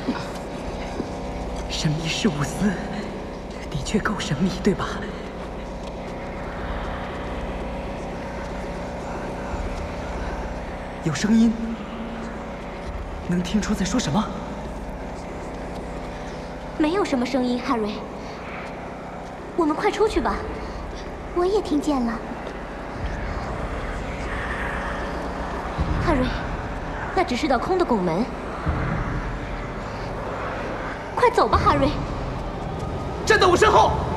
神秘事务司的确够神秘，对吧？有声音，能听出在说什么？ 没有什么声音，哈瑞。我们快出去吧。我也听见了，哈瑞，那只是道空的拱门。快走吧，哈瑞。 站在我身后。